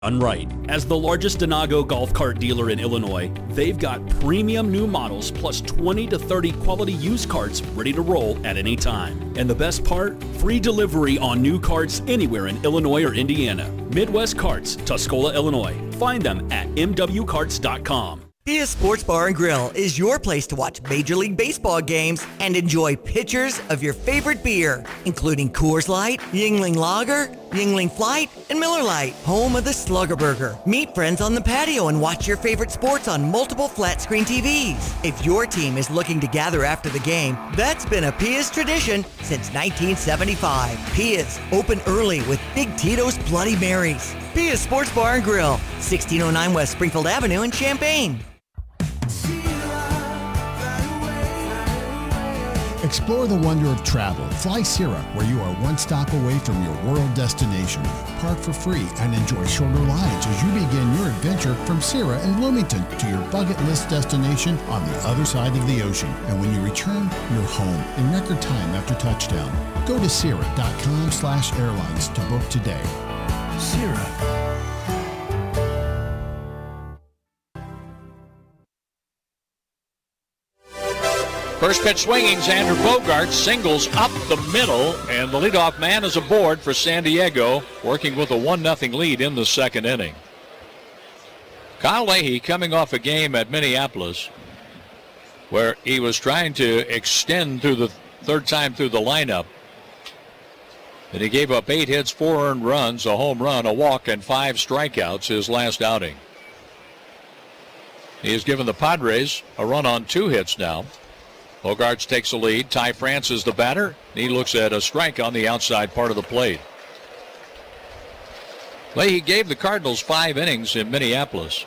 Done right. As the largest Denago golf cart dealer in Illinois, they've got premium new models plus 20 to 30 quality used carts ready to roll at any time. And the best part? Free delivery on new carts anywhere in Illinois or Indiana. Midwest Carts, Tuscola, Illinois. Find them at mwcarts.com. Pia Sports Bar and Grill is your place to watch Major League Baseball games and enjoy pitchers of your favorite beer, including Coors Light, Yuengling Lager, Yuengling Flight, and Miller Lite, home of the Slugger Burger. Meet friends on the patio and watch your favorite sports on multiple flat-screen TVs. If your team is looking to gather after the game, that's been a Pia's tradition since 1975. Pia's, open early with Big Tito's Bloody Marys. Pia's Sports Bar and Grill, 1609 West Springfield Avenue in Champaign. Explore the wonder of travel. Fly Sierra, where you are one stop away from your world destination. Park for free and enjoy shorter rides as you begin your adventure from Sierra and Bloomington to your bucket list destination on the other side of the ocean. And when you return, you're home in record time after touchdown. Go to Sierra.com/airlines to book today. Sierra. First pitch swinging, Xander Bogaerts singles up the middle, and the leadoff man is aboard for San Diego, working with a 1-0 lead in the second inning. Kyle Leahy coming off a game at Minneapolis where he was trying to extend through the third time through the lineup. And he gave up 8 hits, 4 earned runs, a home run, a walk, and 5 strikeouts his last outing. He has given the Padres a run on 2 hits now. Bogaerts takes the lead. Ty France is the batter. He looks at a strike on the outside part of the plate. Leahy gave the Cardinals 5 innings in Minneapolis.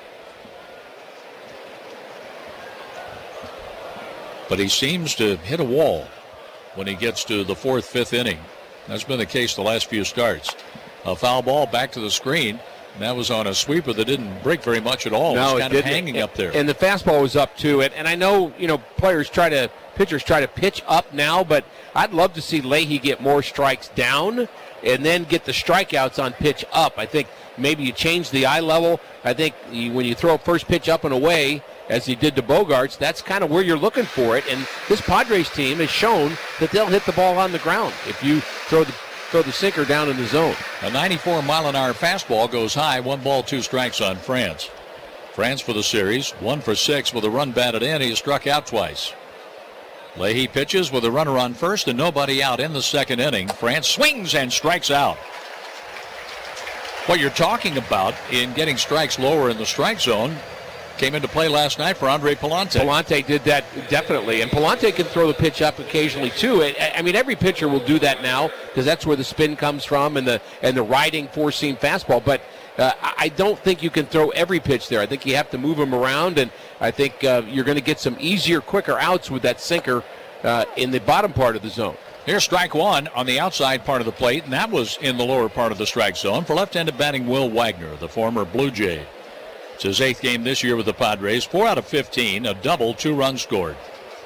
But he seems to hit a wall when he gets to the 4th, 5th inning. That's been the case the last few starts. A foul ball back to the screen. And that was on a sweeper that didn't break very much at all. No, it was kind of hanging up there. And the fastball was up too. And I know, pitchers try to pitch up now, but I'd love to see Leahy get more strikes down and then get the strikeouts on pitch up. I think maybe you change the eye level. I think when you throw first pitch up and away, as he did to Bogaerts, that's kind of where you're looking for it. And this Padres team has shown that they'll hit the ball on the ground if you throw the sinker down in the zone. A 94-mile-an-hour fastball goes high. 1 ball, 2 strikes on France. France for the series, 1 for 6 with a run batted in. He has struck out twice. Leahy pitches with a runner on first and nobody out in the second inning. France swings and strikes out. What you're talking about in getting strikes lower in the strike zone came into play last night for Andre Pallante. Pallante did that definitely, and Pallante can throw the pitch up occasionally too. I mean, every pitcher will do that now because that's where the spin comes from and the riding 4-seam fastball. But I don't think you can throw every pitch there. I think you have to move them around, and I think you're going to get some easier, quicker outs with that sinker in the bottom part of the zone. Here's strike 1 on the outside part of the plate, and that was in the lower part of the strike zone for left-handed batting Will Wagner, the former Blue Jay. It's his 8th game this year with the Padres. 4 out of 15, a double, 2 runs scored.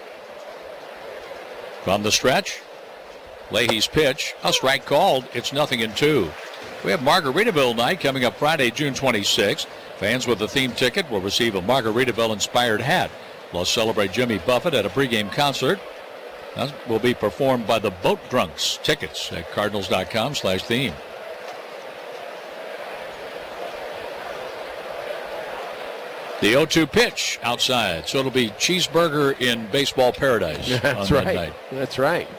From the stretch, Leahy's pitch, a strike called. It's 0-2. We have Margaritaville night coming up Friday, June 26th. Fans with a theme ticket will receive a Margaritaville-inspired hat. Plus celebrate Jimmy Buffett at a pregame concert. That will be performed by the Boat Drunks. Tickets at cardinals.com/theme. The 0-2 pitch outside, so it'll be cheeseburger in baseball paradise. That's on right. that night. That's right.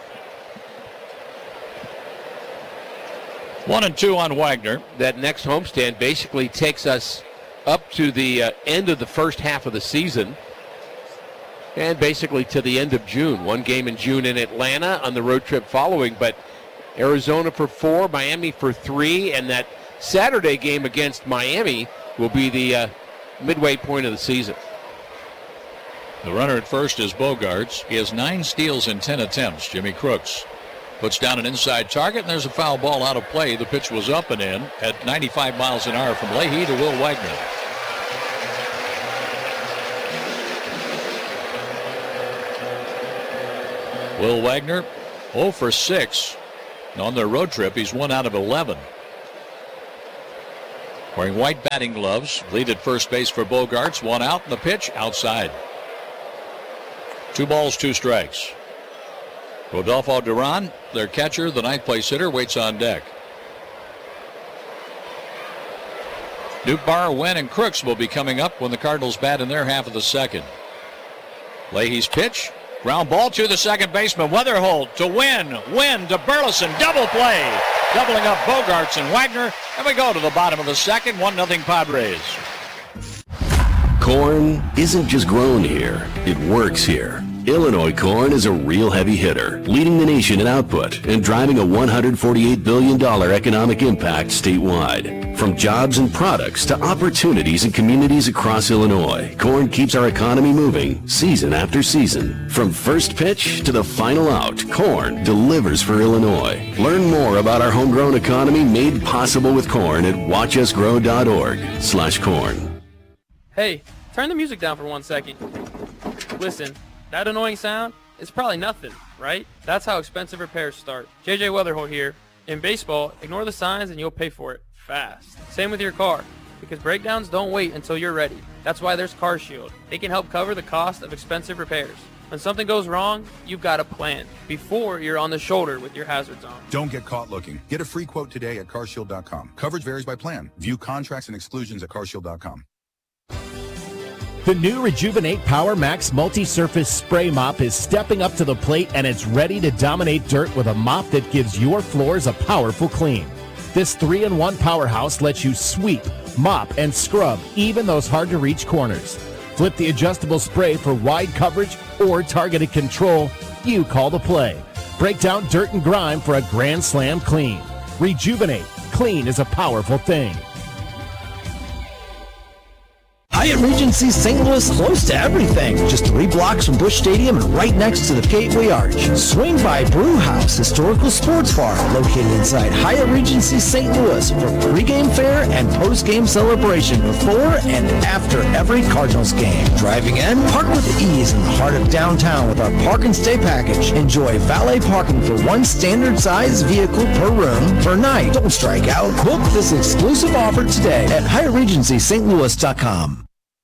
1-2 on Wagner. That next homestand basically takes us up to the end of the first half of the season and basically to the end of June. 1 game in June in Atlanta on the road trip following, but Arizona for 4, Miami for 3, and that Saturday game against Miami will be the midway point of the season. The runner at first is Bogaerts. He has 9 steals in 10 attempts. Jimmy Crooks puts down an inside target, and there's a foul ball out of play. The pitch was up and in at 95 miles an hour from Leahy to Will Wagner. Will Wagner 0 for 6 on their road trip. He's 1 out of 11. wearing white batting gloves. Lead at first base for Bogaerts. One out, and the pitch outside. 2 balls, 2 strikes. Rodolfo Duran, their catcher, the 9th place hitter, waits on deck. Nootbaar, Wynn, and Crooks will be coming up when the Cardinals bat in their half of the second. Leahy's pitch. Ground ball to the second baseman. Weatherhold to Wynn. Wynn to Burleson. Double play. Doubling up Bogaerts and Wagner. And we go to the bottom of the second. 1-0 Padres. Corn isn't just grown here. It works here. Illinois corn is a real heavy hitter, leading the nation in output and driving a $148 billion economic impact statewide. From jobs and products to opportunities in communities across Illinois, corn keeps our economy moving season after season. From first pitch to the final out, corn delivers for Illinois. Learn more about our homegrown economy made possible with corn at watchusgrow.org/corn. Hey, turn the music down for 1 second. Listen. That annoying sound is probably nothing, right? That's how expensive repairs start. JJ Weatherholt here. In baseball, ignore the signs and you'll pay for it fast. Same with your car, because breakdowns don't wait until you're ready. That's why there's CarShield. They can help cover the cost of expensive repairs. When something goes wrong, you've got a plan before you're on the shoulder with your hazards on. Don't get caught looking. Get a free quote today at carshield.com. Coverage varies by plan. View contracts and exclusions at carshield.com. The new Rejuvenate Power Max Multi-Surface Spray Mop is stepping up to the plate, and it's ready to dominate dirt with a mop that gives your floors a powerful clean. This 3-in-1 powerhouse lets you sweep, mop, and scrub even those hard-to-reach corners. Flip the adjustable spray for wide coverage or targeted control. You call the play. Break down dirt and grime for a grand slam clean. Rejuvenate. Clean is a powerful thing. Hyatt Regency St. Louis, close to everything. Just 3 blocks from Busch Stadium and right next to the Gateway Arch. Swing by Brew House Historical Sports Bar, located inside Hyatt Regency St. Louis for pregame fare and postgame celebration before and after every Cardinals game. Driving in, park with ease in the heart of downtown with our Park and Stay package. Enjoy valet parking for 1 standard size vehicle per room per night. Don't strike out. Book this exclusive offer today at HyattRegencySt.Louis.com.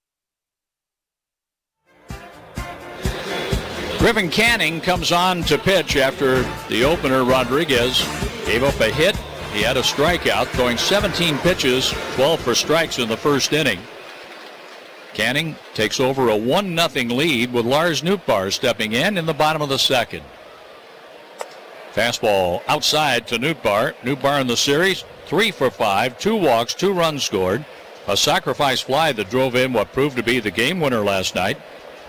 Griffin Canning comes on to pitch after the opener. Rodriguez gave up a hit. He had a strikeout, throwing 17 pitches, 12 for strikes in the first inning. Canning takes over a 1-0 lead with Lars Nootbaar stepping in the bottom of the second. Fastball outside to Nootbaar. Nootbaar in the series, 3 for 5, 2 walks, 2 runs scored. A sacrifice fly that drove in what proved to be the game winner last night.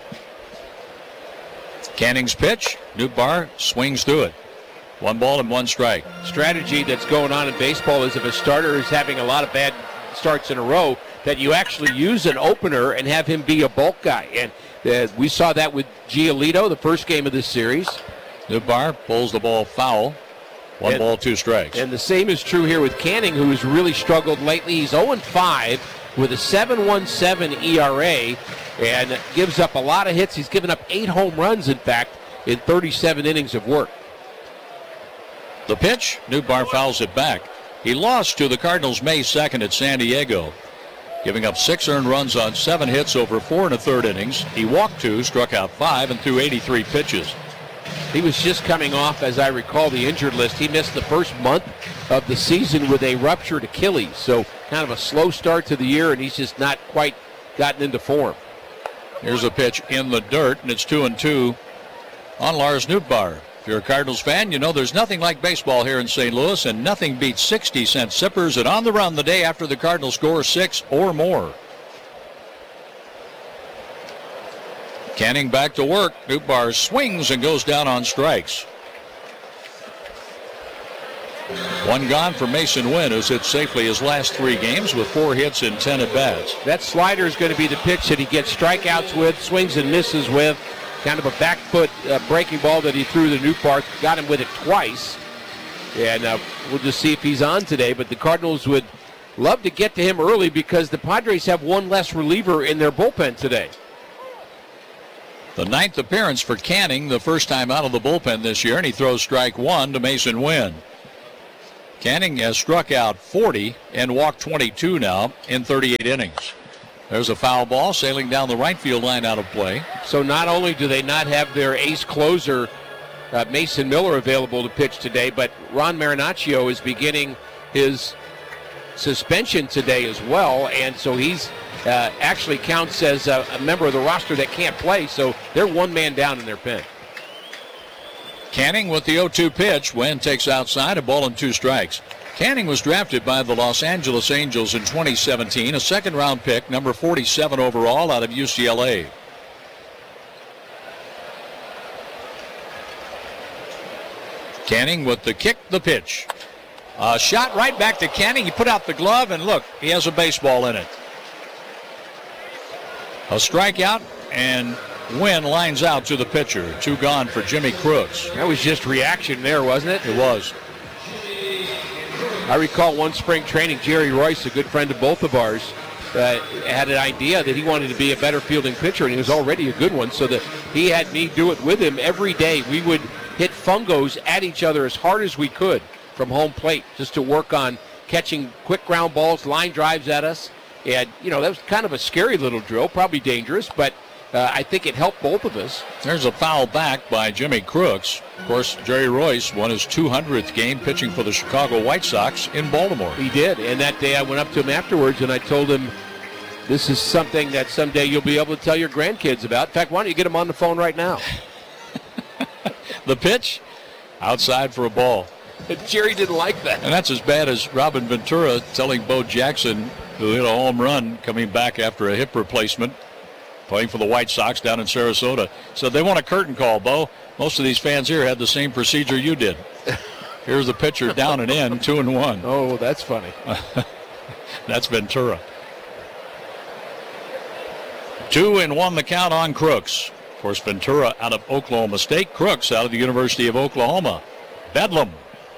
Canning's pitch. Nootbaar swings through it. 1 ball and 1 strike. Strategy that's going on in baseball is if a starter is having a lot of bad starts in a row, that you actually use an opener and have him be a bulk guy. And we saw that with Giolito the first game of this series. Nootbaar pulls the ball foul. 1 ball, 2 strikes. And the same is true here with Canning, who has really struggled lately. He's 0-5 with a 7.17 ERA and gives up a lot of hits. He's given up 8 home runs, in fact, in 37 innings of work. The pitch, Nootbaar fouls it back. He lost to the Cardinals May 2nd at San Diego, giving up 6 earned runs on 7 hits over 4 1/3 innings. He walked 2, struck out 5, and threw 83 pitches. He was just coming off, as I recall, the injured list. He missed the first month of the season with a ruptured Achilles, so kind of a slow start to the year, and he's just not quite gotten into form. Here's a pitch in the dirt, and it's 2-2 on Lars Nootbaar. If you're a Cardinals fan, you know there's nothing like baseball here in St. Louis, and nothing beats 60-cent sippers and on the run the day after the Cardinals score 6 or more. Canning back to work. Nootbaar swings and goes down on strikes. 1 gone for Mason Wynn, who's hit safely his last 3 games with 4 hits and 10 at-bats. That slider is going to be the pitch that he gets strikeouts with, swings and misses with. Kind of a back foot breaking ball that he threw to Nootbaar. Got him with it twice. And we'll just see if he's on today. But the Cardinals would love to get to him early because the Padres have 1 less reliever in their bullpen today. The 9th appearance for Canning, the first time out of the bullpen this year, and he throws strike 1 to Mason Wynn. Canning has struck out 40 and walked 22 now in 38 innings. There's a foul ball sailing down the right field line out of play. So not only do they not have their ace closer, Mason Miller, available to pitch today, but Ron Marinaccio is beginning his suspension today as well, and so he's actually counts as a member of the roster that can't play, so they're one man down in their pen. Canning with the 0-2 pitch. Wynn takes outside, a ball and 2 strikes. Canning was drafted by the Los Angeles Angels in 2017, a second-round pick, number 47 overall out of UCLA. Canning with the kick, the pitch. Shot right back to Canning. He put out the glove, and look, he has a baseball in it. A strikeout, and Wynn lines out to the pitcher. 2 gone for Jimmy Crooks. That was just reaction there, wasn't it? It was. I recall one spring training, Jerry Royce, a good friend of both of ours, had an idea that he wanted to be a better fielding pitcher, and he was already a good one, so that he had me do it with him every day. We would hit fungos at each other as hard as we could from home plate just to work on catching quick ground balls, line drives at us. And, that was kind of a scary little drill, probably dangerous, but I think it helped both of us. There's a foul back by Jimmy Crooks. Of course, Jerry Royce won his 200th game pitching for the Chicago White Sox in Baltimore. He did, and that day I went up to him afterwards and I told him, this is something that someday you'll be able to tell your grandkids about. In fact, why don't you get them on the phone right now? The pitch, outside for a ball. Jerry didn't like that. And that's as bad as Robin Ventura telling Bo Jackson, who hit a home run coming back after a hip replacement, playing for the White Sox down in Sarasota. So they want a curtain call, Bo. Most of these fans here had the same procedure you did. Here's the pitcher down and in, 2-1. Oh, that's funny. That's Ventura. 2-1 the count on Crooks. Of course, Ventura out of Oklahoma State. Crooks out of the University of Oklahoma. Bedlam.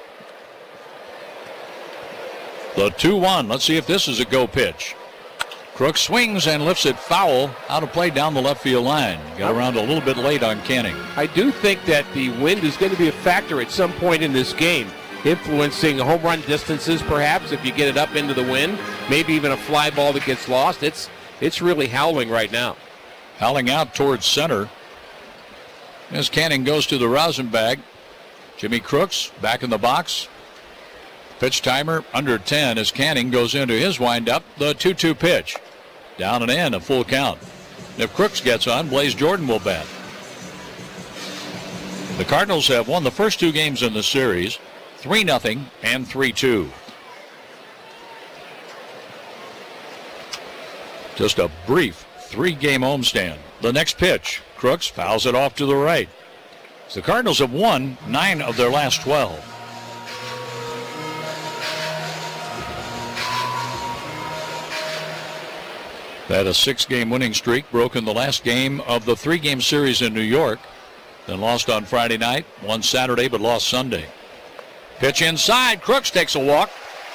The 2-1. Let's see if this is a go pitch. Crooks swings and lifts it foul out of play down the left field line. Got around a little bit late on Canning. I do think that the wind is going to be a factor at some point in this game, influencing home run distances perhaps if you get it up into the wind, maybe even a fly ball that gets lost. It's really howling right now. Howling out towards center. As Canning goes to the rosin bag. Jimmy Crooks back in the box. Pitch timer under 10 as Canning goes into his windup. The 2-2 pitch. Down and in, a full count. If Crooks gets on, Blaze Jordan will bat. The Cardinals have won the first 2 games in the series, 3-0 and 3-2. Just a brief 3-game homestand. The next pitch, Crooks fouls it off to the right. The Cardinals have won 9 of their last 12. They had a 6-game winning streak, broken the last game of the 3-game series in New York, then lost on Friday night, won Saturday but lost Sunday. Pitch inside, Crooks takes a walk.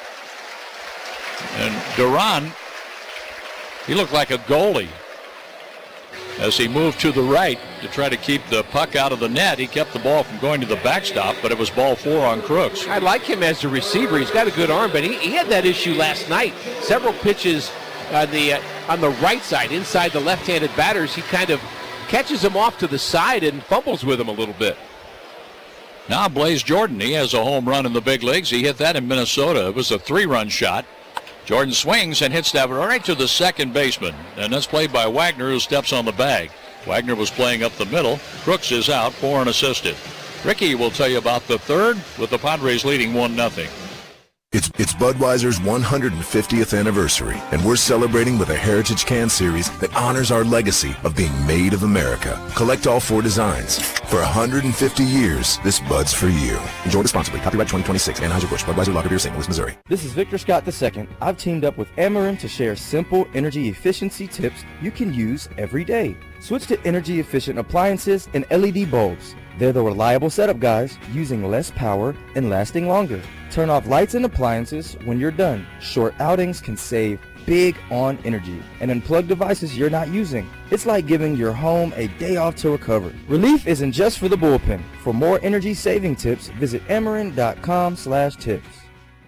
And Duran, he looked like a goalie as he moved to the right to try to keep the puck out of the net. He kept the ball from going to the backstop, but it was ball 4 on Crooks. I like him as a receiver. He's got a good arm, but he had that issue last night. Several pitches on the right side, inside the left-handed batters, he kind of catches him off to the side and fumbles with him a little bit. Now Blaze Jordan, he has a home run in the big leagues. He hit that in Minnesota. It was a 3-run shot. Jordan swings and hits that right to the second baseman. And that's played by Wagner, who steps on the bag. Wagner was playing up the middle. Crooks is out, 4 unassisted. Ricky will tell you about the third with the Padres leading 1-0. It's Budweiser's 150th anniversary, and we're celebrating with a Heritage Can Series that honors our legacy of being made of America. Collect all 4 designs. For 150 years, this Bud's for you. Enjoy responsibly. Copyright 2026. Anheuser-Busch. Budweiser Lager Beer, St. Louis, Missouri. This is Victor Scott II. I've teamed up with Ameren to share simple energy efficiency tips you can use every day. Switch to energy-efficient appliances and LED bulbs. They're the reliable setup, guys, using less power and lasting longer. Turn off lights and appliances when you're done. Short outings can save big on energy and unplug devices you're not using. It's like giving your home a day off to recover. Relief isn't just for the bullpen. For more energy-saving tips, visit Ameren.com/tips.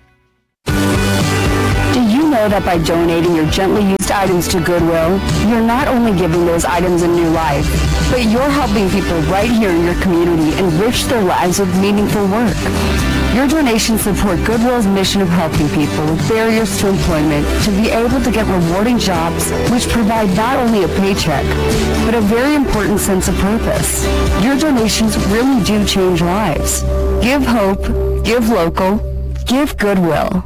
know that by donating your gently used items to Goodwill, you're not only giving those items a new life, but you're helping people right here in your community enrich their lives with meaningful work. Your donations support Goodwill's mission of helping people with barriers to employment to be able to get rewarding jobs which provide not only a paycheck, but a very important sense of purpose. Your donations really do change lives. Give hope, give local, give Goodwill.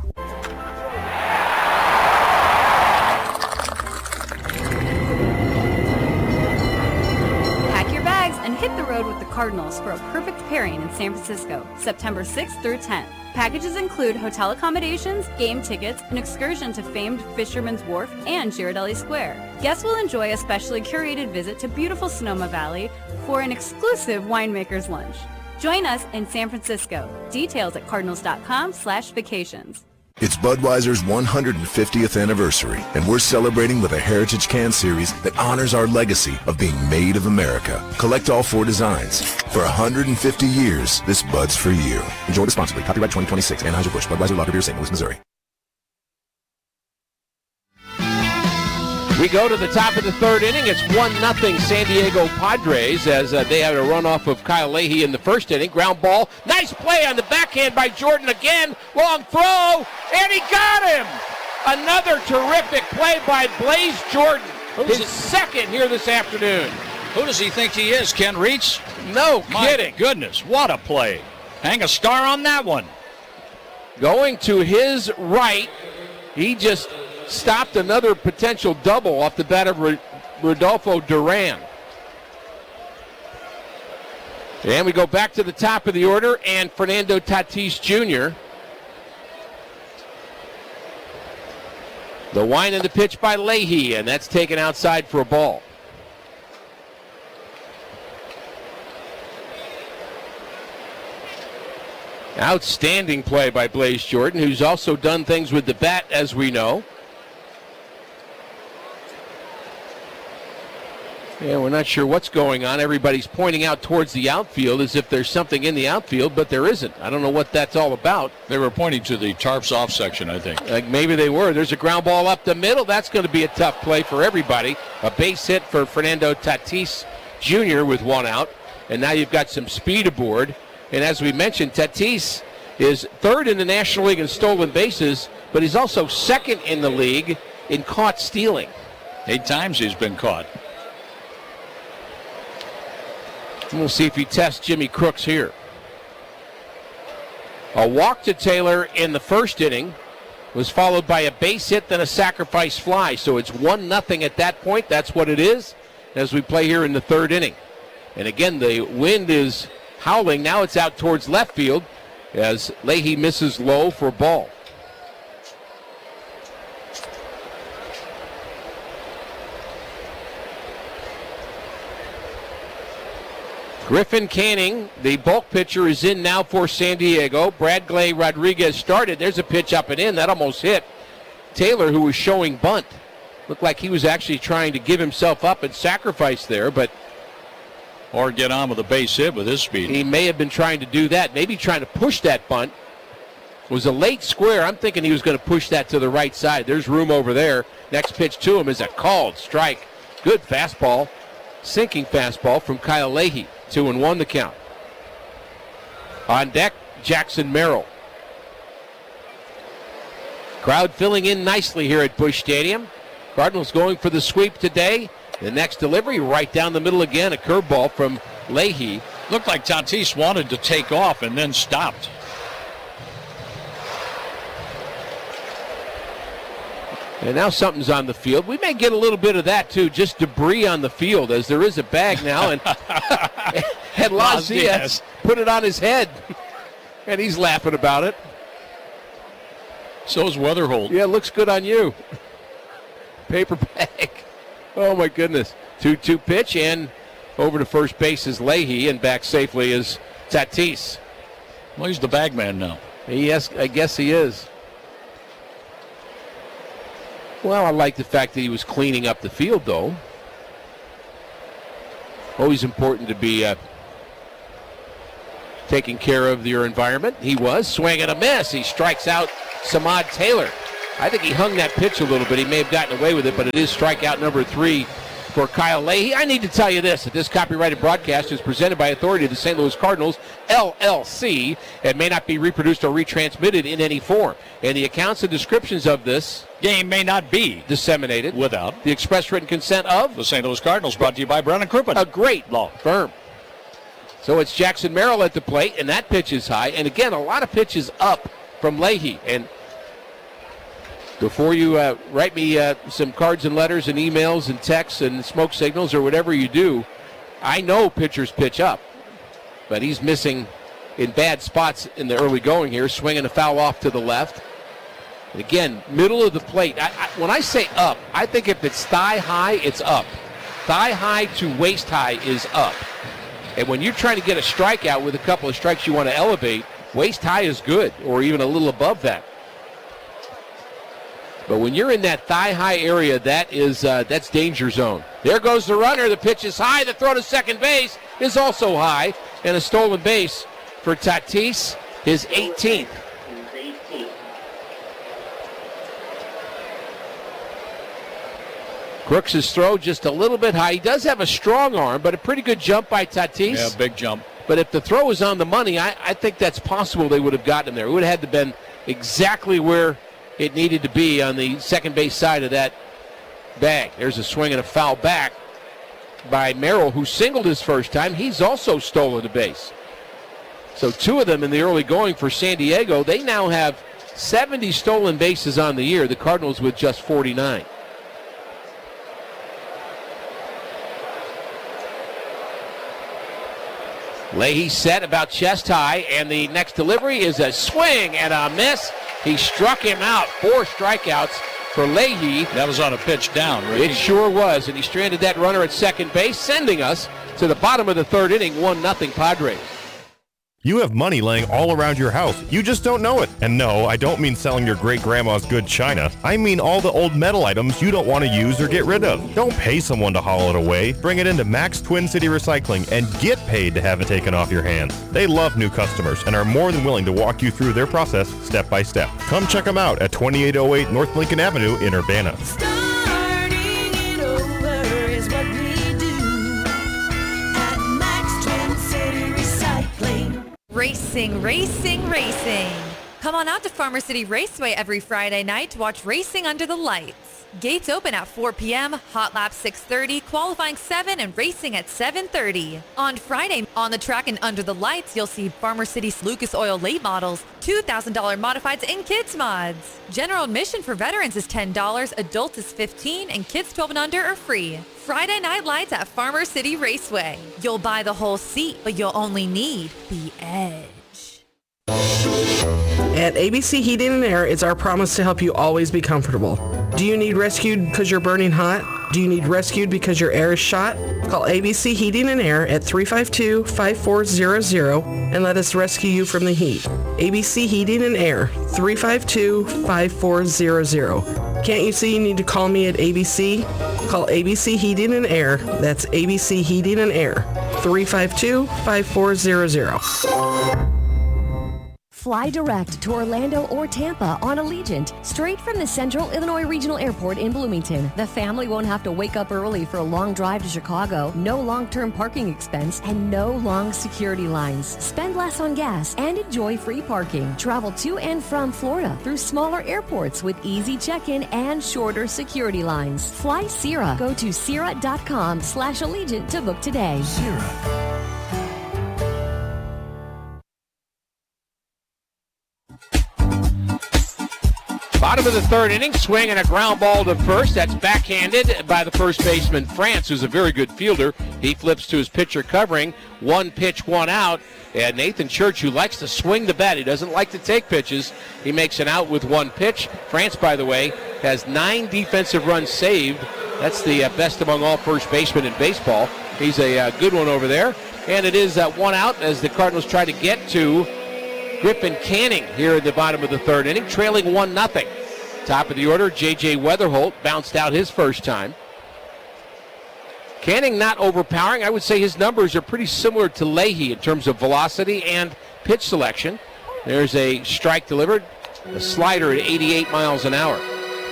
Pack your bags and hit the road with the Cardinals for a perfect pairing in San Francisco, September 6th through 10th. Packages include hotel accommodations, game tickets, an excursion to famed Fisherman's Wharf and Girardelli Square. Guests will enjoy a specially curated visit to beautiful Sonoma Valley for an exclusive winemaker's lunch. Join us in San Francisco. Details at cardinals.com/vacations. It's Budweiser's 150th anniversary, and we're celebrating with a Heritage Can Series that honors our legacy of being made of America. Collect all 4 designs. For 150 years, this Bud's for you. Enjoy responsibly. Copyright 2026, Anheuser-Busch, Budweiser Lager Beer, St. Louis, Missouri. We go to the top of the third inning. It's 1-0 San Diego Padres as they had a runoff of Kyle Leahy in the first inning. Ground ball. Nice play on the backhand by Jordan again. Long throw, and he got him. Another terrific play by Blaze Jordan. His second here this afternoon. Who does he think he is, Ken Reitz? No My kidding. goodness, what a play. Hang a star on that one. Going to his right, he just stopped another potential double off the bat of Rodolfo Duran. And we go back to the top of the order, and Fernando Tatis Jr. The wind and the pitch by Leahy, and that's taken outside for a ball. Outstanding play by Blaze Jordan, who's also done things with the bat, as we know. Yeah, we're not sure what's going on. Everybody's pointing out towards the outfield as if there's something in the outfield, but there isn't. I don't know what that's all about. They were pointing to the tarps off section, I think. Like maybe they were. There's a ground ball up the middle. That's going to be a tough play for everybody. A base hit for Fernando Tatis Jr. with 1 out. And now you've got some speed aboard. And as we mentioned, Tatis is 3rd in the National League in stolen bases, but he's also 2nd in the league in caught stealing. 8 times he's been caught. We'll see if he tests Jimmy Crooks here. A walk to Taylor in the first inning was followed by a base hit, then a sacrifice fly. So it's 1-0 at that point. That's what it is as we play here in the third inning. And again, the wind is howling. Now it's out towards left field as Leahy misses low for a ball. Griffin Canning, the bulk pitcher, is in now for San Diego. Bradley Rodriguez started. There's a pitch up and in. That almost hit Taylor, who was showing bunt. Looked like he was actually trying to give himself up and sacrifice there, but or get on with a base hit with his speed. He may have been trying to do that, maybe trying to push that bunt. It was a late square. I'm thinking he was going to push that to the right side. There's room over there. Next pitch to him is a called strike. Good fastball, sinking fastball from Kyle Leahy. 2-1 the count. On deck, Jackson Merrill. Crowd filling in nicely here at Busch Stadium. Cardinals going for the sweep today. The next delivery right down the middle again. A curveball from Leahy. Looked like Tatis wanted to take off and then stopped. And now something's on the field. We may get a little bit of that, too, just debris on the field, as there is a bag now. And Lazias put it on his head, and he's laughing about it. So is Weatherholt. Yeah, looks good on you. Paper bag. Oh, my goodness. 2-2 pitch, and over to first base is Leahy, and back safely is Tatis. Well, he's the bag man now. Yes, I guess he is. Well, I like the fact that he was cleaning up the field, though. Always important to be taking care of your environment. He was. Swing and a miss. He strikes out Samad Taylor. I think he hung that pitch a little bit. He may have gotten away with it, but it is strikeout number 3 for Kyle Leahy. I need to tell you this, that this copyrighted broadcast is presented by authority of the St. Louis Cardinals, LLC, and may not be reproduced or retransmitted in any form. And the accounts and descriptions of this game may not be disseminated without the express written consent of the St. Louis Cardinals, brought to you by Brown & Crouppen, a great law firm. So it's Jackson Merrill at the plate, and that pitch is high. And again, a lot of pitches up from Leahy. And before you write me some cards and letters and emails and texts and smoke signals or whatever you do, I know pitchers pitch up. But he's missing in bad spots in the early going here, swinging a foul off to the left. And again, middle of the plate. When I say up, I think if it's thigh high, it's up. Thigh high to waist high is up. And when you're trying to get a strikeout with a couple of strikes you want to elevate, waist high is good, or even a little above that. But when you're in that thigh-high area, that's danger zone. There goes the runner. The pitch is high. The throw to second base is also high. And a stolen base for Tatis, his 18th. Crooks' throw just a little bit high. He does have a strong arm, but a pretty good jump by Tatis. Yeah, big jump. But if the throw was on the money, I think that's possible they would have gotten him there. It would have had to been exactly where it needed to be on the second base side of that bag. There's a swing and a foul back by Merrill, who singled his first time. He's also stolen a base. So 2 of them in the early going for San Diego. They now have 70 stolen bases on the year. The Cardinals with just 49. Leahy set about chest high, and the next delivery is a swing and a miss. He struck him out. 4 strikeouts for Leahy. That was on a pitch down, Ricky. It sure was, and he stranded that runner at second base, sending us to the bottom of the 3rd inning, 1-0 Padres. You have money laying all around your house. You just don't know it. And no, I don't mean selling your great-grandma's good china. I mean all the old metal items you don't want to use or get rid of. Don't pay someone to haul it away. Bring it into Max Twin City Recycling and get paid to have it taken off your hands. They love new customers and are more than willing to walk you through their process step by step. Come check them out at 2808 North Lincoln Avenue in Urbana. Racing, racing, racing. Come on out to Farmer City Raceway every Friday night to watch Racing Under the Lights. Gates open at 4 p.m., hot lap 6:30, qualifying 7, and racing at 7:30. On Friday, on the track and under the lights, you'll see Farmer City's Lucas Oil late models, $2,000 modifieds, and kids mods. General admission for veterans is $10, adults is $15, and kids 12 and under are free. Friday night lights at Farmer City Raceway. You'll buy the whole seat, but you'll only need the edge. At ABC Heating and Air, it's our promise to help you always be comfortable. Do you need rescued because you're burning hot? Do you need rescued because your air is shot? Call ABC Heating and Air at 352-5400 and let us rescue you from the heat. ABC Heating and Air, 352-5400. Can't you see you need to call me at ABC? Call ABC Heating and Air. That's ABC Heating and Air, 352-5400. Fly direct to Orlando or Tampa on Allegiant, straight from the Central Illinois Regional Airport in Bloomington. The family won't have to wake up early for a long drive to Chicago, no long-term parking expense, and no long security lines. Spend less on gas and enjoy free parking. Travel to and from Florida through smaller airports with easy check-in and shorter security lines. Fly Sierra. Go to Sierra.com/Allegiant to book today. Sierra. Bottom of the 3rd inning, swing and a ground ball to first. That's backhanded by the first baseman, France, who's a very good fielder. He flips to his pitcher covering. 1 pitch, 1 out. And Nathan Church, who likes to swing the bat. He doesn't like to take pitches. He makes an out with 1 pitch. France, by the way, has 9 defensive runs saved. That's the best among all first basemen in baseball. He's a good one over there. And it is 1 out as the Cardinals try to get to Griffin Canning here at the bottom of the 3rd inning, trailing 1-0. Top of the order, J.J. Weatherholt bounced out his first time. Canning not overpowering. I would say his numbers are pretty similar to Leahy in terms of velocity and pitch selection. There's a strike delivered. A slider at 88 miles an hour.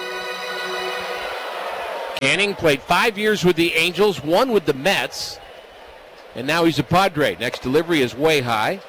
Canning played 5 years with the Angels, 1 with the Mets, and now he's a Padre. Next delivery is way high.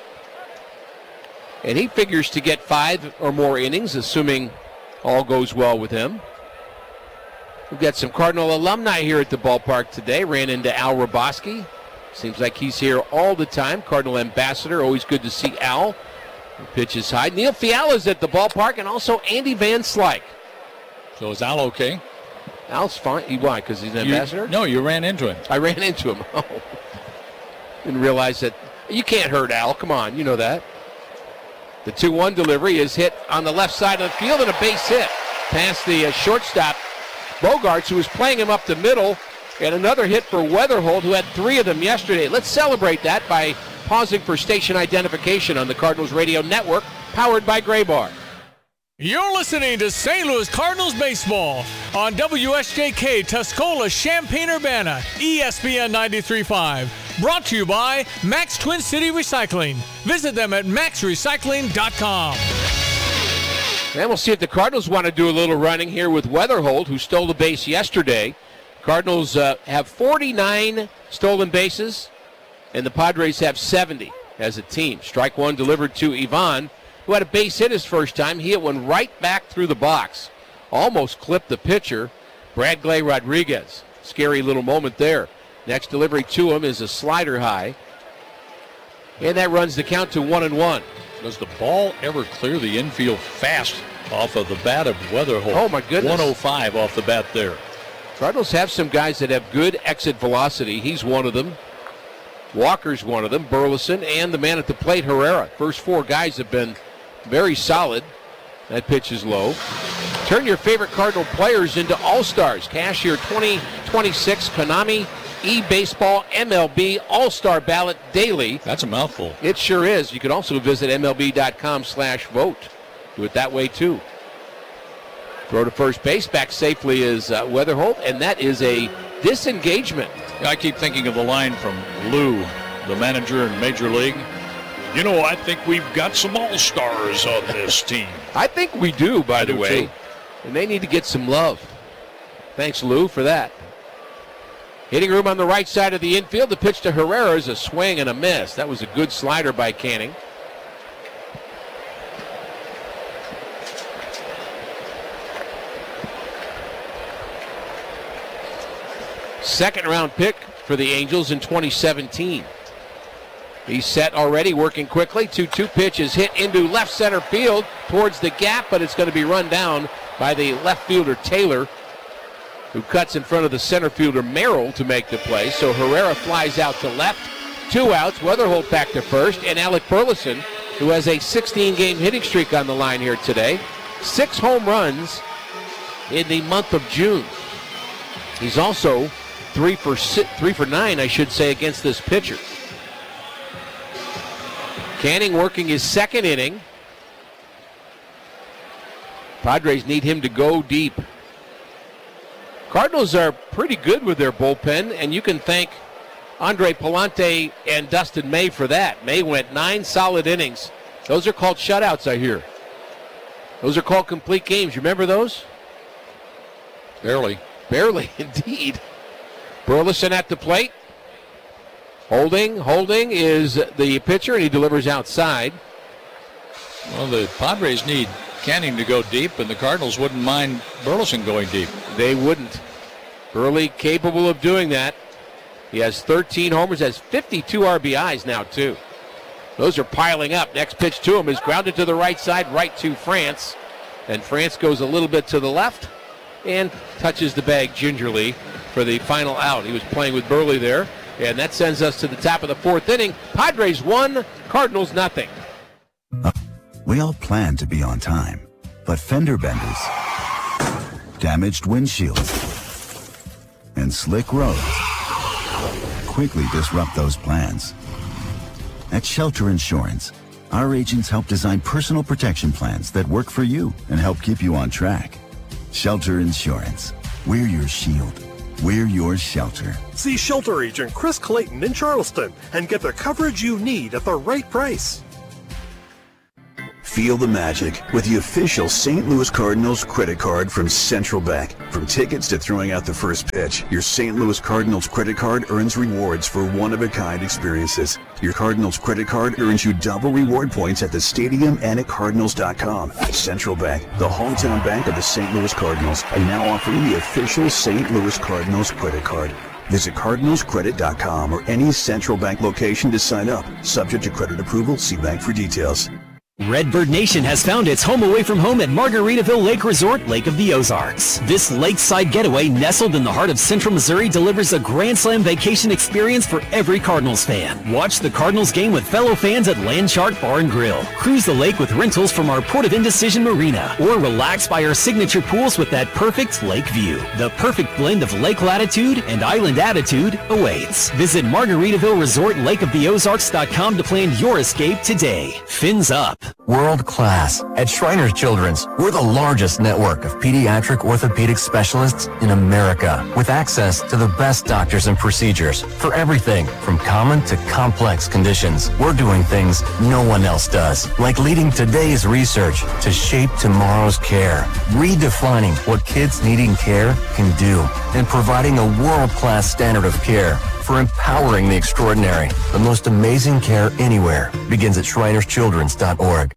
And he figures to get 5 or more innings, assuming all goes well with him. We've got some Cardinal alumni here at the ballpark today. Ran into Al Raboski. Seems like he's here all the time. Cardinal ambassador. Always good to see Al. The pitch is high. Neil Fiala's at the ballpark, and also Andy Van Slyke. So is Al okay? Al's fine. Why? Because he's an ambassador? No, you ran into him. I ran into him. Oh. Didn't realize that. You can't hurt Al. Come on, you know that. The 2-1 delivery is hit on the left side of the field and a base hit past the shortstop, Bogaerts, who was playing him up the middle, and another hit for Weatherholt, who had 3 of them yesterday. Let's celebrate that by pausing for station identification on the Cardinals Radio Network, powered by Gray Bar. You're listening to St. Louis Cardinals baseball on WSJK Tuscola, Champaign-Urbana, ESPN 93.5. Brought to you by Max Twin City Recycling. Visit them at maxrecycling.com. And we'll see if the Cardinals want to do a little running here with Weatherholt, who stole the base yesterday. Cardinals have 49 stolen bases, and the Padres have 70 as a team. Strike one delivered to Ivan, who had a base hit his first time. He hit one right back through the box. Almost clipped the pitcher, Bradley Rodriguez. Scary little moment there. Next delivery to him is a slider high. And that runs the count to 1-1. Does the ball ever clear the infield fast off of the bat of Weatherholt? Oh, my goodness. 105 off the bat there. Cardinals have some guys that have good exit velocity. He's one of them. Walker's one of them. Burleson and the man at the plate, Herrera. First 4 guys have been very solid. That pitch is low. Turn your favorite Cardinal players into All-Stars. Cash your 2026 Konami eBaseball MLB All-Star Ballot daily. That's a mouthful. It sure is. You can also visit MLB.com/vote. Do it that way, too. Throw to first base. Back safely is Weatherholt, and that is a disengagement. I keep thinking of the line from Lou, the manager in Major League. You know, I think we've got some all-stars on this team. I think we do, by the way. Too. And they need to get some love. Thanks, Lou, for that. Hitting room on the right side of the infield. The pitch to Herrera is a swing and a miss. That was a good slider by Canning. Second round pick for the Angels in 2017. He's set already, working quickly. 2-2 pitch is hit into left center field towards the gap, but it's going to be run down by the left fielder Taylor, who cuts in front of the center fielder Merrill to make the play. So Herrera flies out to left. 2 outs. Weatherholt back to first. And Alec Burleson, who has a 16-game hitting streak on the line here today. 6 home runs in the month of June. He's also 3 for 9, I should say, against this pitcher. Canning working his second inning. Padres need him to go deep. Cardinals are pretty good with their bullpen, and you can thank Andre Palante and Dustin May for that. May went 9 solid innings. Those are called shutouts, I hear. Those are called complete games. You remember those? Barely. Barely, indeed. Burleson at the plate. Holding is the pitcher, and he delivers outside. Well, the Padres need Canning to go deep, and the Cardinals wouldn't mind Burleson going deep. They wouldn't. Burley capable of doing that. He has 13 homers, has 52 RBIs now, too. Those are piling up. Next pitch to him is grounded to the right side, right to France. And France goes a little bit to the left and touches the bag gingerly for the final out. He was playing with Burley there. And that sends us to the top of the 4th inning. Padres 1, Cardinals nothing. We all plan to be on time, but fender benders, damaged windshields, and slick roads quickly disrupt those plans. At Shelter Insurance, our agents help design personal protection plans that work for you and help keep you on track. Shelter Insurance. We're your shield. We're your shelter. See Shelter Agent Chris Clayton in Charleston and get the coverage you need at the right price. Feel the magic with the official St. Louis Cardinals credit card from Central Bank. From tickets to throwing out the first pitch, your St. Louis Cardinals credit card earns rewards for one-of-a-kind experiences. Your Cardinals credit card earns you double reward points at the stadium and at Cardinals.com. Central Bank, the hometown bank of the St. Louis Cardinals, are now offering the official St. Louis Cardinals credit card. Visit CardinalsCredit.com or any Central Bank location to sign up. Subject to credit approval, see bank for details. Redbird Nation has found its home away from home at Margaritaville Lake Resort, Lake of the Ozarks. This lakeside getaway, nestled in the heart of central Missouri, delivers a Grand Slam vacation experience for every Cardinals fan. Watch the Cardinals game with fellow fans at Landshark Bar and Grill. Cruise the lake with rentals from our Port of Indecision Marina, or relax by our signature pools with that perfect lake view. The perfect blend of lake latitude and island attitude awaits. Visit Margaritaville Resort, LakeOfTheOzarks.com to plan your escape today. Fins up. World class. At Shriners Children's, we're the largest network of pediatric orthopedic specialists in America, with access to the best doctors and procedures for everything from common to complex conditions. We're doing things no one else does, like leading today's research to shape tomorrow's care, redefining what kids needing care can do, and providing a world-class standard of care for empowering the extraordinary. The most amazing care anywhere begins at ShrinersChildren's.org.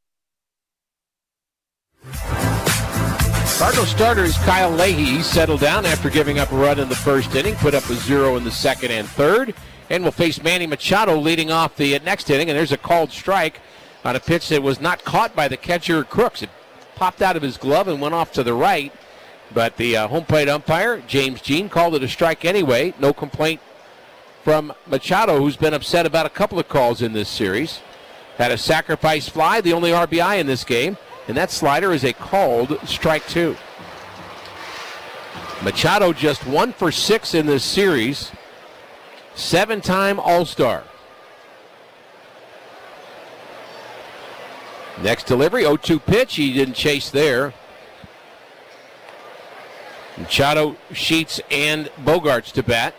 Cardinal starter is Kyle Leahy. He settled down after giving up a run in the first inning, put up a 0 in the second and third, and will face Manny Machado leading off the next inning. And there's a called strike on a pitch that was not caught by the catcher Crooks. It popped out of his glove and went off to the right, but the home plate umpire, James Jean, called it a strike anyway. No complaint from Machado, who's been upset about a couple of calls in this series. Had a sacrifice fly, the only RBI in this game, and that slider is a called strike 2. Machado just 1 for 6 in this series, 7-time All-Star. Next delivery, 0-2 pitch. He didn't chase there. Machado, Sheets, and Bogaerts to bat.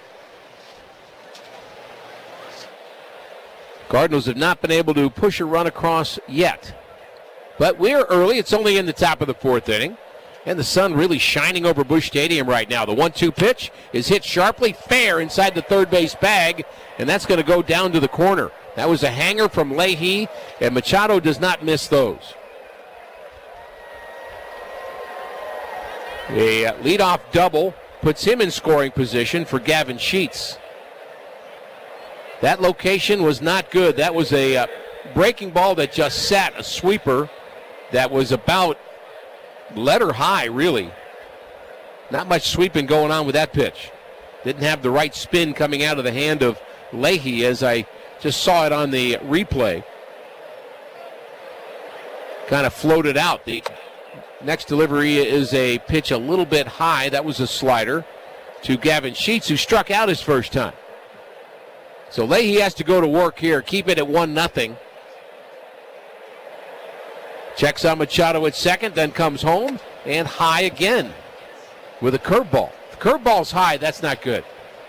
Cardinals have not been able to push a run across yet. But we're early. It's only in the top of the fourth inning. And the sun really shining over Busch Stadium right now. The 1-2 pitch is hit sharply, fair inside the third base bag, and that's going to go down to the corner. That was a hanger from Leahy, and Machado does not miss those. A leadoff double puts him in scoring position for Gavin Sheets. That location was not good. That was a breaking ball that just sat, a sweeper that was about letter high, really. Not much sweeping going on with that pitch. Didn't have the right spin coming out of the hand of Leahy, as I just saw it on the replay. Kind of floated out. The next delivery is a pitch a little bit high. That was a slider to Gavin Sheets, who struck out his first time. So Leahy has to go to work here, keep it at 1-0. Checks on Machado at second, then comes home, and high again with a curveball. If the curveball's high, that's not good.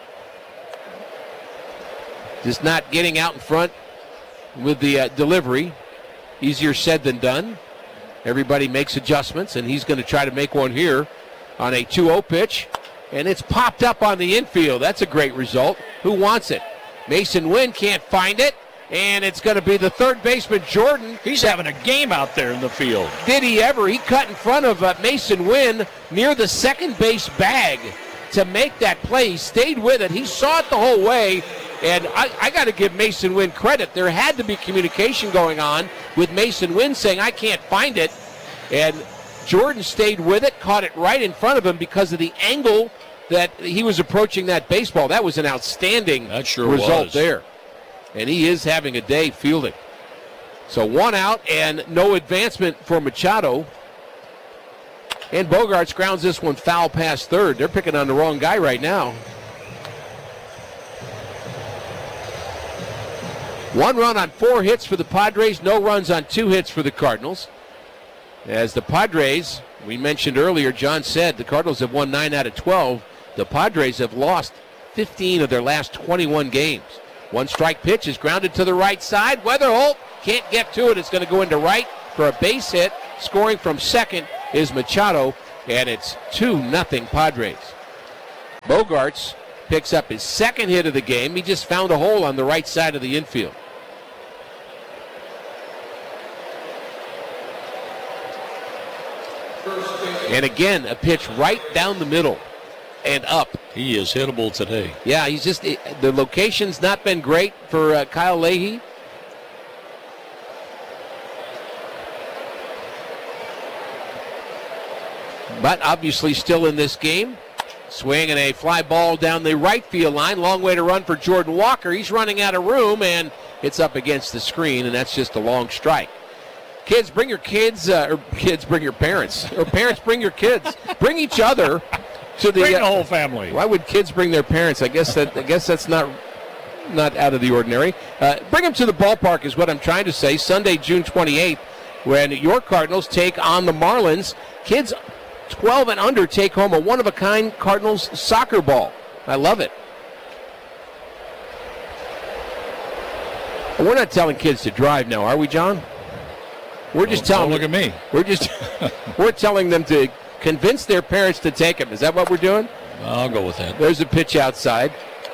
Just not getting out in front with the delivery. Easier said than done. Everybody makes adjustments, and he's going to try to make one here on a 2-0 pitch. And it's popped up on the infield. That's a great result. Who wants it? Mason Wynn can't find it, and it's going to be the third baseman, Jordan. He's having a game out there in the field. Did he ever? He cut in front of Mason Wynn near the second base bag to make that play. He stayed with it. He saw it the whole way, and I got to give Mason Wynn credit. There had to be communication going on with Mason Wynn saying, I can't find it, and Jordan stayed with it, caught it right in front of him because of the angle that he was approaching that baseball. That was an outstanding result there. And he is having a day fielding. So 1 out and no advancement for Machado. And Bogaerts grounds this one foul past third. They're picking on the wrong guy right now. 1 run on 4 hits for the Padres, no runs on 2 hits for the Cardinals. As the Padres, we mentioned earlier, John said the Cardinals have won 9 out of 12. The Padres have lost 15 of their last 21 games. 1 strike pitch is grounded to the right side. Weatherholt can't get to it. It's going to go into right for a base hit. Scoring from second is Machado, and it's 2-0 Padres. Bogaerts picks up his second hit of the game. He just found a hole on the right side of the infield. And again, a pitch right down the middle and up. He is hittable today. Yeah, he's just, the location's not been great for Kyle Leahy. But obviously still in this game. Swing and a fly ball down the right field line. Long way to run for Jordan Walker. He's running out of room, and it's up against the screen, and that's just a long strike. Kids, bring your kids, or kids, bring your parents. Or parents, bring your kids. Bring each other to the... Bring the whole family. Why would kids bring their parents? I guess that's not out of the ordinary. Bring them to the ballpark is what I'm trying to say. Sunday, June 28th, when your Cardinals take on the Marlins. Kids 12 and under take home a one-of-a-kind Cardinals soccer ball. I love it. We're not telling kids to drive now, are we, John? We're just telling. Look at me. We're telling them to convince their parents to take them. Is that what we're doing? I'll go with that. There's a pitch outside.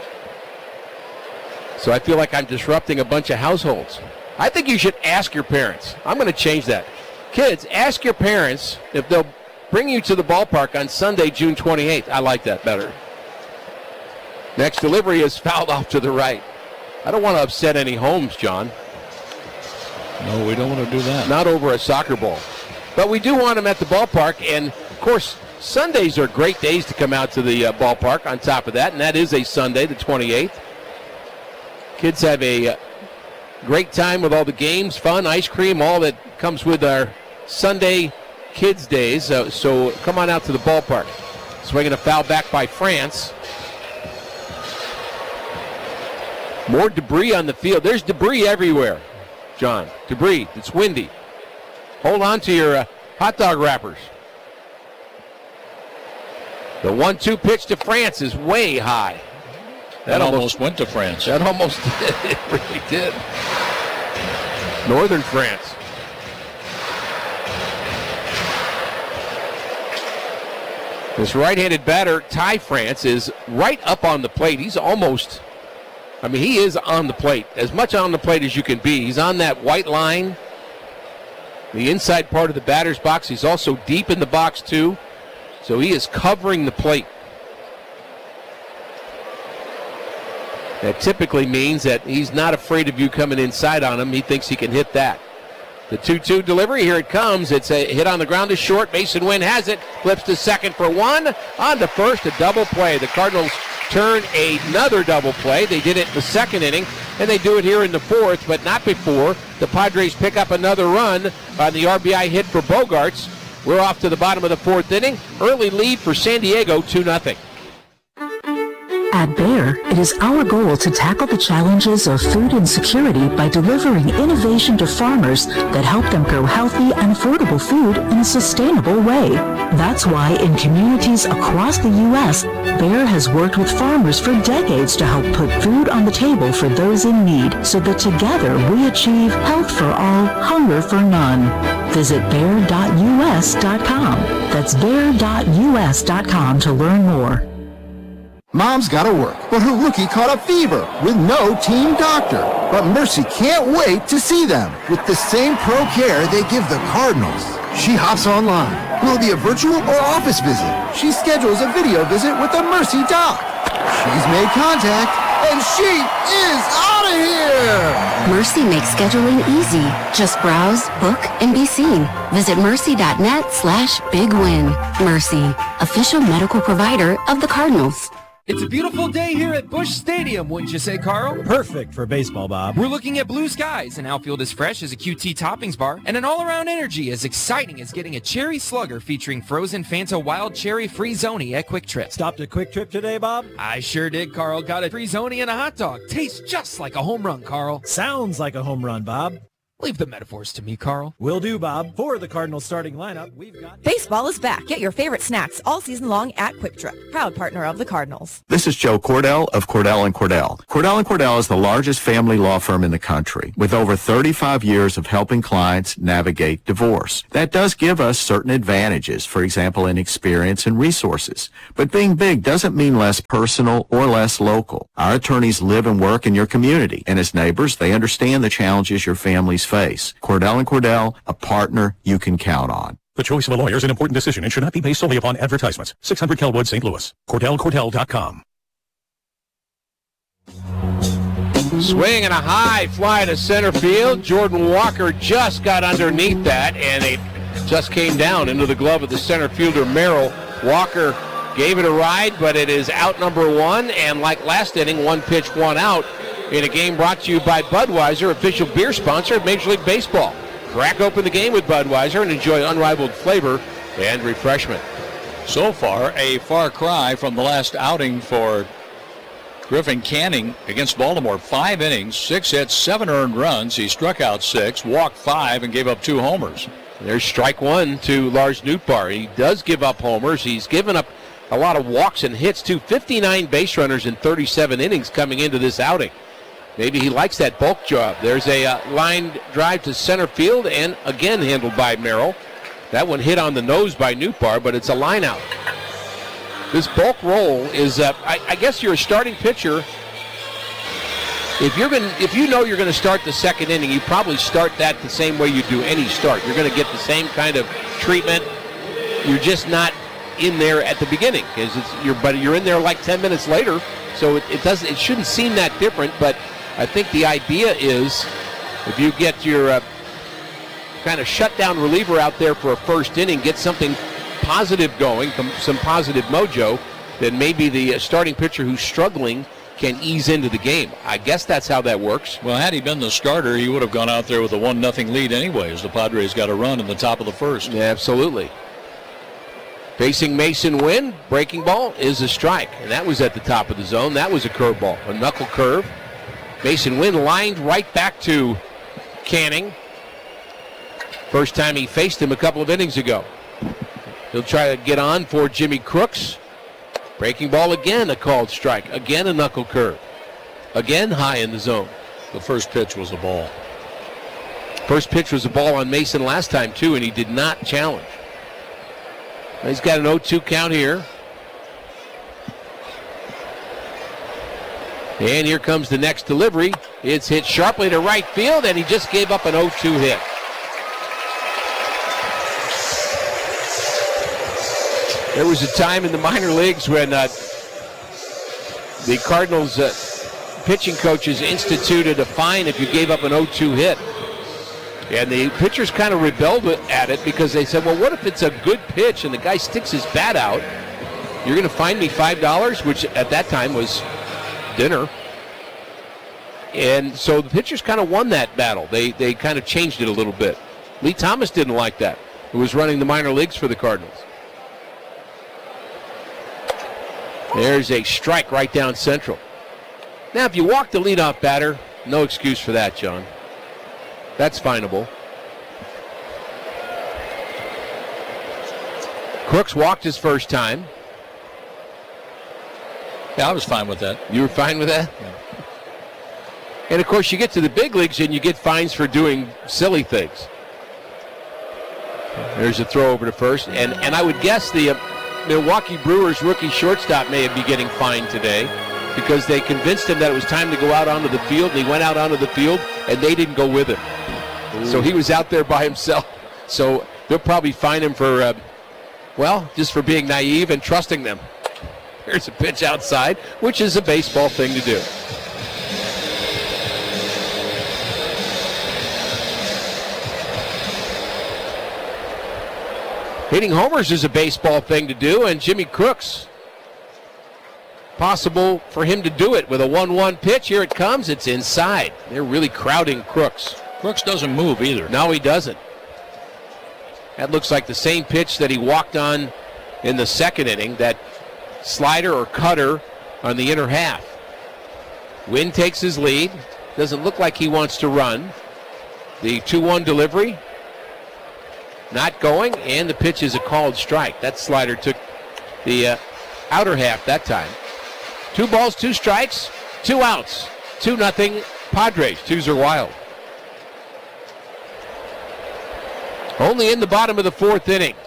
So I feel like I'm disrupting a bunch of households. I think you should ask your parents. I'm going to change that. Kids, ask your parents if they'll bring you to the ballpark on Sunday, June 28th. I like that better. Next delivery is fouled off to the right. I don't want to upset any homes, John. No, we don't want to do that. Not over a soccer ball. But we do want them at the ballpark. And, of course, Sundays are great days to come out to the ballpark on top of that. And that is a Sunday, the 28th. Kids have a great time with all the games, fun, ice cream, all that comes with our Sunday kids' days. So come on out to the ballpark. Swinging a foul back by France. More debris on the field. There's debris everywhere, John. Debris. It's windy. Hold on to your hot dog wrappers. The 1-2 pitch to France is way high. That almost went to France. That almost did. It really did. Northern France. This right-handed batter, Ty France, is right up on the plate. He's almost, he is on the plate. As much on the plate as you can be. He's on that white line, the inside part of the batter's box. He's also deep in the box, too. So he is covering the plate. That typically means that he's not afraid of you coming inside on him. He thinks he can hit that. The 2-2 delivery, here it comes. It's a hit on the ground to short. Mason Wynn has it. Flips to second for one. On to first, a double play. The Cardinals turn another double play. They did it in the second inning, and they do it here in the fourth, but not before. The Padres pick up another run on the RBI hit for Bogaerts. We're off to the bottom of the fourth inning. Early lead for San Diego, 2-0. At Bayer, it is our goal to tackle the challenges of food insecurity by delivering innovation to farmers that help them grow healthy and affordable food in a sustainable way. That's why in communities across the U.S., Bayer has worked with farmers for decades to help put food on the table for those in need, so that together we achieve health for all, hunger for none. Visit Bayer.us.com. That's Bayer.us.com to learn more. Mom's gotta work, but her rookie caught a fever with no team doctor. But Mercy can't wait to see them with the same pro care they give the Cardinals. She hops online. Will it be a virtual or office visit? She schedules a video visit with a Mercy doc. She's made contact, and she is out of here! Mercy makes scheduling easy. Just browse, book, and be seen. Visit mercy.net/bigwin. Mercy, official medical provider of the Cardinals. It's a beautiful day here at Busch Stadium, wouldn't you say, Carl? Perfect for baseball, Bob. We're looking at blue skies, an outfield as fresh as a QT toppings bar, and an all-around energy as exciting as getting a cherry slugger featuring frozen Fanta Wild Cherry Free-Zoni at Quick Trip. Stopped at Quick Trip today, Bob? I sure did, Carl. Got a Free-Zoni and a hot dog. Tastes just like a home run, Carl. Sounds like a home run, Bob. Leave the metaphors to me, Carl. Will do, Bob. For the Cardinals starting lineup, we've got... Baseball is back. Get your favorite snacks all season long at Quick Trip, proud partner of the Cardinals. This is Joe Cordell of Cordell & Cordell. Cordell & Cordell is the largest family law firm in the country, with over 35 years of helping clients navigate divorce. That does give us certain advantages, for example, in experience and resources. But being big doesn't mean less personal or less local. Our attorneys live and work in your community, and as neighbors, they understand the challenges your families face. Cordell & Cordell, a partner you can count on. The choice of a lawyer is an important decision and should not be based solely upon advertisements. 600 Kelwood, St. Louis. CordellCordell.com. Swing and a high fly to center field. Jordan Walker just got underneath that, and it just came down into the glove of the center fielder, Merrill. Walker gave it a ride, but it is out number one, and like last inning, one pitch, one out. In a game brought to you by Budweiser, official beer sponsor of Major League Baseball. Crack open the game with Budweiser and enjoy unrivaled flavor and refreshment. So far, a far cry from the last outing for Griffin Canning against Baltimore. 5 innings, 6 hits, 7 earned runs. He struck out 6, walked 5, and gave up 2 homers. There's strike one to Lars Nootbaar. He does give up homers. He's given up a lot of walks and hits, too. 59 base runners in 37 innings coming into this outing. Maybe he likes that bulk job. There's a line drive to center field, and again handled by Merrill. That one hit on the nose by Nootbaar, but it's a line out. This bulk roll is, I guess you're a starting pitcher. If you know you're going to start the second inning, you probably start that the same way you do any start. You're going to get the same kind of treatment. You're just not in there at the beginning, but you're in there like 10 minutes later, so it shouldn't seem that different. But I think the idea is if you get your kind of shutdown reliever out there for a first inning, get something positive going, some positive mojo, then maybe the starting pitcher who's struggling can ease into the game. I guess that's how that works. Well, had he been the starter, he would have gone out there with a 1-0 lead anyways. The Padres got a run in the top of the first. Yeah, absolutely. Facing Mason Wynn, breaking ball is a strike, and that was at the top of the zone. That was a curveball, a knuckle curve. Mason Wynn lined right back to Canning. First time he faced him a couple of innings ago. He'll try to get on for Jimmy Crooks. Breaking ball again, a called strike. Again, a knuckle curve. Again, high in the zone. The first pitch was a ball. First pitch was a ball on Mason last time, too, and he did not challenge. He's got an 0-2 count here. And here comes the next delivery. It's hit sharply to right field, and he just gave up an 0-2 hit. There was a time in the minor leagues when the Cardinals pitching coaches instituted a fine if you gave up an 0-2 hit. And the pitchers kind of rebelled at it because they said, well, what if it's a good pitch and the guy sticks his bat out? You're going to fine me $5, which at that time was dinner. And so the pitchers kind of won that battle. They kind of changed it a little bit. Lee Thomas didn't like that, who was running the minor leagues for the Cardinals. There's a strike right down central. Now, if you walk the leadoff batter, no excuse for that, John. That's fineable. Crooks walked his first time. Yeah, I was fine with that. You were fine with that? Yeah. And, of course, you get to the big leagues and you get fines for doing silly things. There's a throw over to first. And I would guess the Milwaukee Brewers rookie shortstop may be getting fined today because they convinced him that it was time to go out onto the field, and he went out onto the field, and they didn't go with him. Ooh. So he was out there by himself. So they'll probably fine him for, just for being naive and trusting them. Here's a pitch outside, which is a baseball thing to do. Hitting homers is a baseball thing to do, and Jimmy Crooks, possible for him to do it with a 1-1 pitch. Here it comes. It's inside. They're really crowding Crooks. Crooks doesn't move either. No, he doesn't. That looks like the same pitch that he walked on in the second inning, that slider or cutter on the inner half. Wynn takes his lead. Doesn't look like he wants to run. The 2-1 delivery. Not going, and the pitch is a called strike. That slider took the outer half that time. 2 balls, 2 strikes, 2 outs. 2-0 Padres. 2s are wild. Only in the bottom of the 4th inning.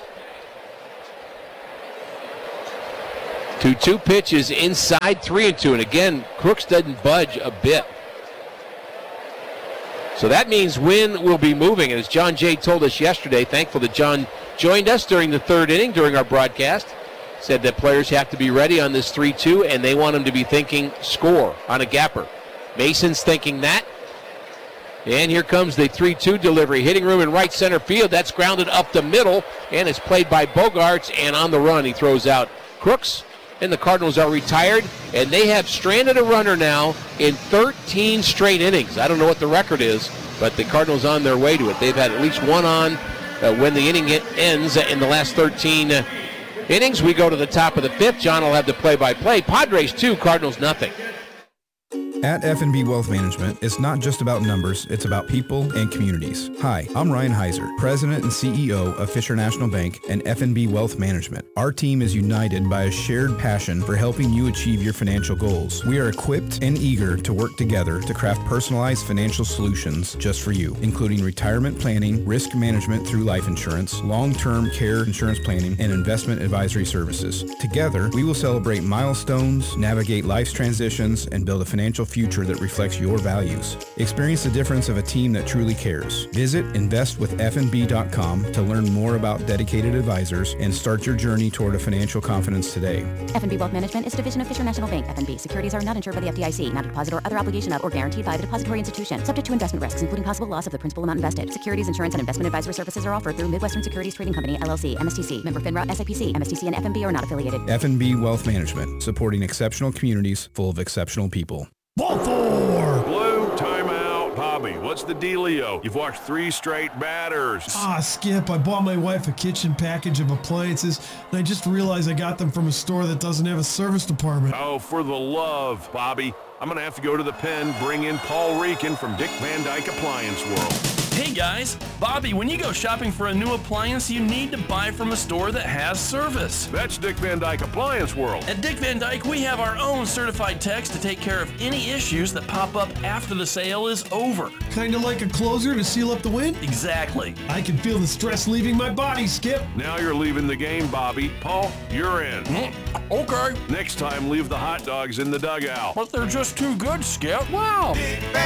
2-2 pitches inside 3-2. And again, Crooks doesn't budge a bit. So that means Wynn will be moving. And as John Jay told us yesterday, thankful that John joined us during the 3rd inning during our broadcast, said that players have to be ready on this 3-2, and they want them to be thinking score on a gapper. Mason's thinking that. And here comes the 3-2 delivery. Hitting room in right center field. That's grounded up the middle, and it's played by Bogaerts, and on the run he throws out Crooks. And the Cardinals are retired, and they have stranded a runner now in 13 straight innings. I don't know what the record is, but the Cardinals on their way to it. They've had at least one on when the inning ends in the last 13 innings. We go to the top of the 5th. John will have the play-by-play. Padres 2, Cardinals nothing. At F&B Wealth Management, it's not just about numbers, it's about people and communities. Hi, I'm Ryan Heiser, President and CEO of Fisher National Bank and F&B Wealth Management. Our team is united by a shared passion for helping you achieve your financial goals. We are equipped and eager to work together to craft personalized financial solutions just for you, including retirement planning, risk management through life insurance, long-term care insurance planning, and investment advisory services. Together, we will celebrate milestones, navigate life's transitions, and build a financial future that reflects your values. Experience the difference of a team that truly cares. Visit investwithfnb.com to learn more about dedicated advisors and start your journey toward a financial confidence today. F&B Wealth Management is a division of Fisher National Bank. F&B securities are not insured by the FDIC, not a deposit or other obligation of or guaranteed by the depository institution. Subject to investment risks, including possible loss of the principal amount invested. Securities, insurance, and investment advisory services are offered through Midwestern Securities Trading Company, LLC, MSTC, member FINRA, SIPC. MSTC and F&B are not affiliated. F&B Wealth Management, supporting exceptional communities full of exceptional people. Ball 4! Blue, timeout. Bobby, what's the dealio? You've watched 3 straight batters. Skip, I bought my wife a kitchen package of appliances, and I just realized I got them from a store that doesn't have a service department. Oh, for the love, Bobby. I'm going to have to go to the pen, bring in Paul Rican from Dick Van Dyke Appliance World. Hey guys, Bobby, when you go shopping for a new appliance, you need to buy from a store that has service. That's Dick Van Dyke Appliance World. At Dick Van Dyke, we have our own certified techs to take care of any issues that pop up after the sale is over. Kind of like a closer to seal up the win? Exactly. I can feel the stress leaving my body, Skip. Now you're leaving the game, Bobby. Paul, you're in. Okay. Next time, leave the hot dogs in the dugout. But they're just too good, Skip. Wow. Dick Van